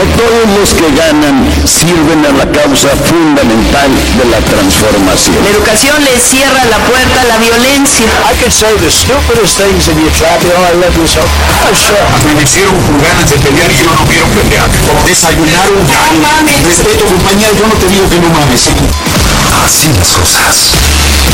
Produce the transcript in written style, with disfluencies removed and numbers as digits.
todos los que ganan sirven a la causa fundamental de la transformación. La educación le cierra la puerta a la violencia. I could say the stupidest things in your trap. I love you so. Oh, sure. Me hicieron con ganas de pelear y yo no quiero pelear. Desayunaron. No mames. Respeto, compañía, yo no te digo que no mames. Así las cosas.